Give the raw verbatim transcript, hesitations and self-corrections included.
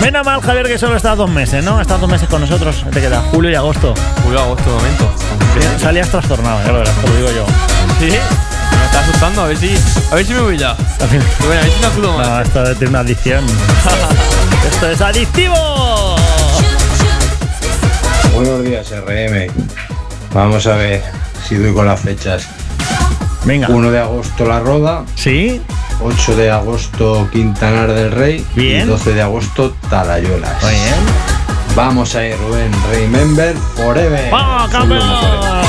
Menos mal, Javier, que solo estás dos meses, ¿no? Estás dos meses con nosotros. ¿Te queda? Julio y agosto. Julio, agosto, de momento. Salías trastornado, ya lo verás, te lo digo yo. ¿Sí? Me está asustando, a ver si, a ver si me voy ya. Bueno, a ver si no acudo más. No, esto tiene una adicción. ¡Esto es adictivo! Buenos días, R M. Vamos a ver si doy con las fechas. Venga. uno de agosto La Roda. Sí. ocho de agosto Quintanar del Rey. Bien. Y doce de agosto Talayuelas. Muy bien. Vamos a ir, Rubén. Remember Forever. ¡Vamos, campeón!